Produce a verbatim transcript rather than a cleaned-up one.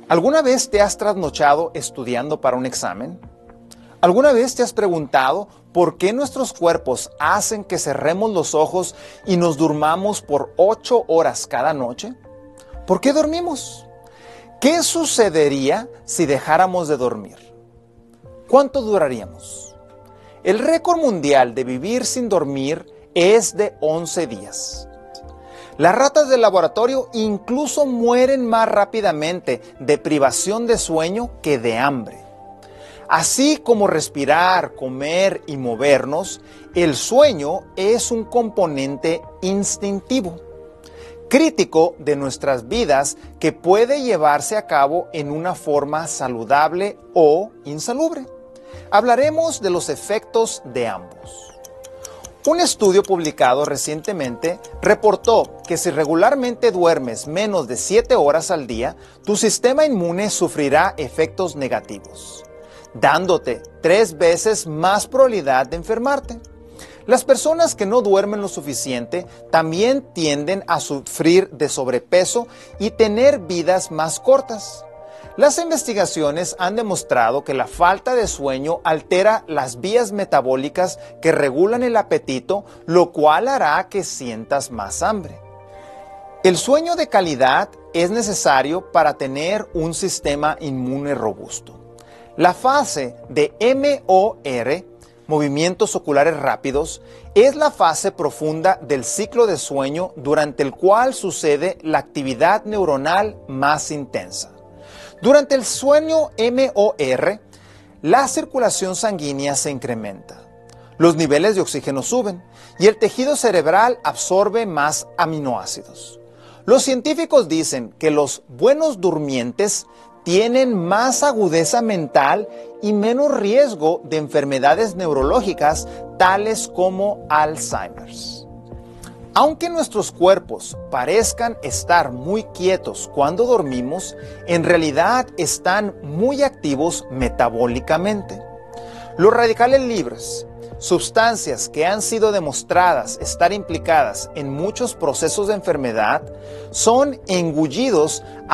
¿Alguna vez te has trasnochado estudiando para un examen? ¿Alguna vez te has preguntado por qué nuestros cuerpos hacen que cerremos los ojos y nos durmamos por ocho horas cada noche? ¿Por qué dormimos? ¿Qué sucedería si dejáramos de dormir? ¿Cuánto duraríamos? El récord mundial de vivir sin dormir es de once días. Las ratas del laboratorio incluso mueren más rápidamente de privación de sueño que de hambre. Así como respirar, comer y movernos, el sueño es un componente instintivo, crítico de nuestras vidas que puede llevarse a cabo en una forma saludable o insalubre. Hablaremos de los efectos de ambos. Un estudio publicado recientemente reportó que si regularmente duermes menos de siete horas al día, tu sistema inmune sufrirá efectos negativos, dándote tres veces más probabilidad de enfermarte. Las personas que no duermen lo suficiente también tienden a sufrir de sobrepeso y tener vidas más cortas. Las investigaciones han demostrado que la falta de sueño altera las vías metabólicas que regulan el apetito, lo cual hará que sientas más hambre. El sueño de calidad es necesario para tener un sistema inmune robusto. La fase de M O R, movimientos oculares rápidos, es la fase profunda del ciclo de sueño durante el cual sucede la actividad neuronal más intensa. Durante el sueño M O R, la circulación sanguínea se incrementa, los niveles de oxígeno suben y el tejido cerebral absorbe más aminoácidos. Los científicos dicen que los buenos durmientes tienen más agudeza mental y menos riesgo de enfermedades neurológicas tales como Alzheimer's. Aunque nuestros cuerpos parezcan estar muy quietos cuando dormimos, en realidad están muy activos metabólicamente. Los radicales libres, sustancias que han sido demostradas estar implicadas en muchos procesos de enfermedad, son engullidos